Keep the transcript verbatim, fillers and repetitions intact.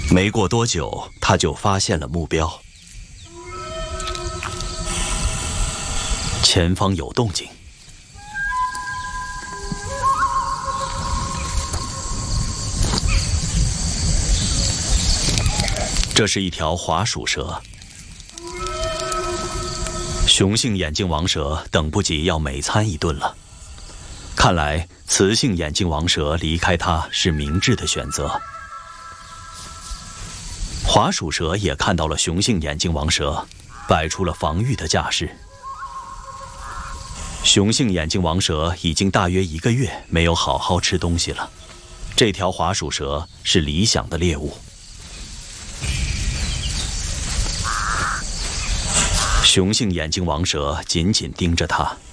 没过多久，他就发现了目标。前方有动静。这是一条滑鼠蛇。雄性眼镜王蛇等不及要美餐一顿了。看来雌性眼镜王蛇离开它是明智的选择。滑鼠蛇也看到了雄性眼镜王蛇，摆出了防御的架势。雄性眼镜王蛇已经大约一个月没有好好吃东西了，这条滑鼠蛇是理想的猎物。雄性眼镜王蛇紧紧盯着它。